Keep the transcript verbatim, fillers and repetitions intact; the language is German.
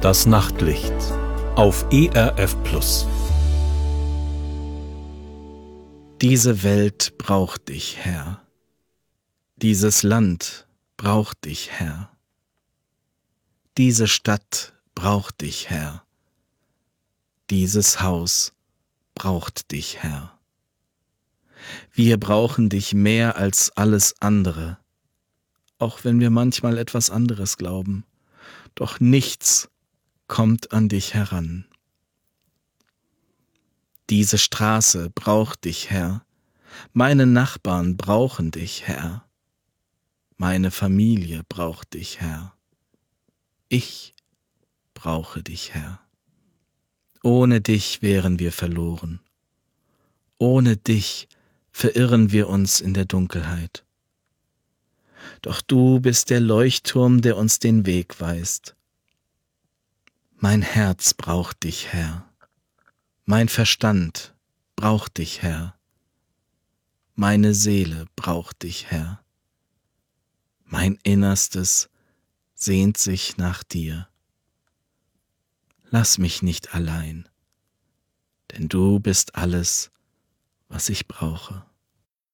Das Nachtlicht auf E R F Plus. Diese Welt braucht dich, Herr. Dieses Land braucht dich, Herr. Diese Stadt braucht dich, Herr. Dieses Haus braucht dich, Herr. Wir brauchen dich mehr als alles andere, auch wenn wir manchmal etwas anderes glauben. Doch nichts kommt an dich heran. Diese Straße braucht dich, Herr. Meine Nachbarn brauchen dich, Herr. Meine Familie braucht dich, Herr. Ich brauche dich, Herr. Ohne dich wären wir verloren. Ohne dich verirren wir uns in der Dunkelheit. Doch du bist der Leuchtturm, der uns den Weg weist. Mein Herz braucht dich, Herr. Mein Verstand braucht dich, Herr. Meine Seele braucht dich, Herr. Mein Innerstes sehnt sich nach dir. Lass mich nicht allein, denn du bist alles, was ich brauche.